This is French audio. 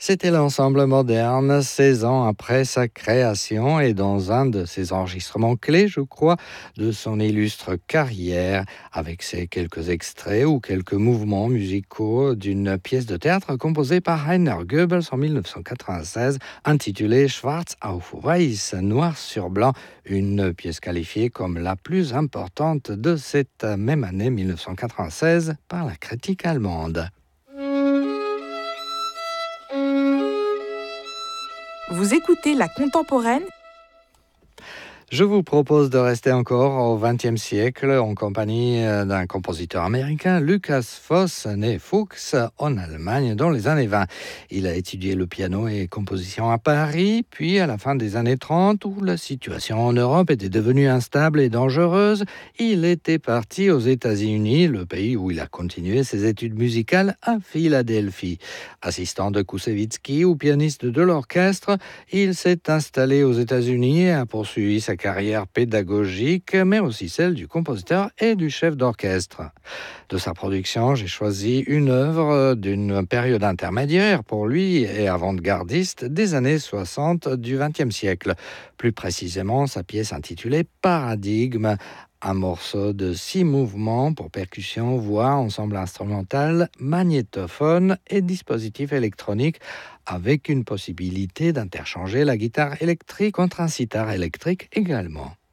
C'était l'ensemble moderne, 16 ans après sa création et dans un de ses enregistrements clés, je crois, de son illustre carrière, avec ses quelques extraits ou quelques mouvements musicaux d'une pièce de théâtre composée par Rainer Goebbels en 1996, intitulée Schwarz auf Weiß, noir sur blanc, une pièce qualifiée comme la plus importante de cette même année 1996 par la critique allemande. Vous écoutez La Contemporaine. Je vous propose de rester encore au XXe siècle en compagnie d'un compositeur américain, Lukas Voss, né Fuchs, en Allemagne dans les années 20. Il a étudié le piano et composition à Paris, puis à la fin des années 30, où la situation en Europe était devenue instable et dangereuse, il était parti aux États-Unis, le pays où il a continué ses études musicales à Philadelphie. Assistant de Koussevitzky ou pianiste de l'orchestre, il s'est installé aux États-Unis et a poursuivi sa carrière pédagogique, mais aussi celle du compositeur et du chef d'orchestre. De sa production, j'ai choisi une œuvre d'une période intermédiaire pour lui et avant-gardiste des années 60 du XXe siècle. Plus précisément, sa pièce intitulée Paradigme, un morceau de 6 mouvements pour percussion, voix, ensemble instrumental, magnétophone et dispositif électronique, avec une possibilité d'interchanger la guitare électrique contre un sitar électrique également.